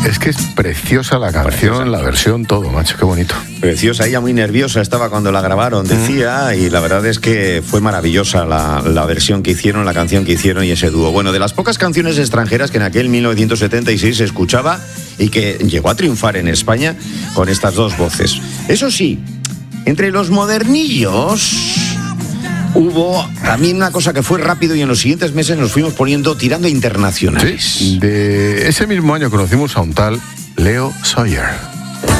Es que es preciosa la canción, la versión, todo, macho, qué bonito. Preciosa, ella muy nerviosa estaba cuando la grabaron, decía, y la verdad es que fue maravillosa la versión que hicieron, la canción que hicieron y ese dúo. Bueno, de las pocas canciones extranjeras que en aquel 1976 se escuchaba y que llegó a triunfar en España con estas dos voces. Eso sí, entre los modernillos hubo también una cosa que fue rápido y en los siguientes meses nos fuimos tirando internacionales. Sí, de ese mismo año conocimos a un tal Leo Sayer.